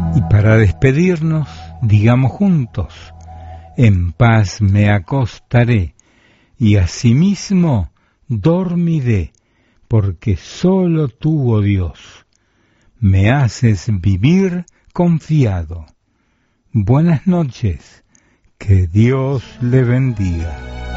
Y para despedirnos, digamos juntos, en paz me acostaré y asimismo dormiré, porque solo tú, oh Dios, me haces vivir confiado. Buenas noches, que Dios le bendiga.